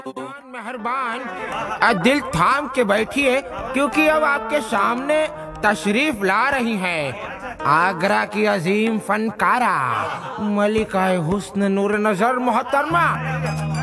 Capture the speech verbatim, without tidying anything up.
मेहरबान, दिल थाम के बैठिए क्योंकि अब आपके सामने तशरीफ ला रही हैं आगरा की अजीम फनकारा मलिका हुस्न नूर नजर मोहतरमा